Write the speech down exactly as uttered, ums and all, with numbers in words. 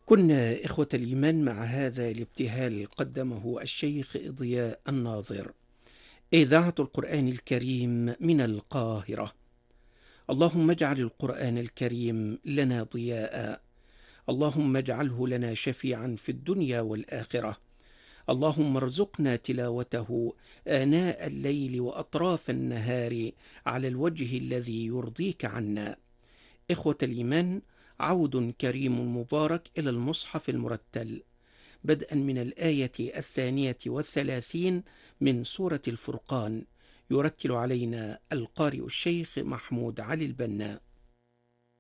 كنا إخوة الإيمان مع هذا الابتهال قدمه الشيخ ضياء الناظر. إذاعة القرآن الكريم من القاهرة. اللهم اجعل القرآن الكريم لنا ضياء، اللهم اجعله لنا شفيعا في الدنيا والآخرة، اللهم ارزقنا تلاوته آناء الليل وأطراف النهار على الوجه الذي يرضيك عنا. إخوة الإيمان، عود كريم مبارك إلى المصحف المرتل، بدءا من الآية الثانية والثلاثين من سورة الفرقان. يرتل علينا القارئ الشيخ محمود علي البنا.